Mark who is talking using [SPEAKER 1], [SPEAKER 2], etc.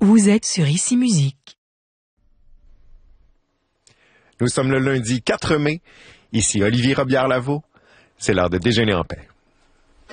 [SPEAKER 1] Vous êtes sur Ici Musique.
[SPEAKER 2] Nous sommes le lundi 4 mai. Ici Olivier Robillard-Lavaux. C'est l'heure de déjeuner en paix.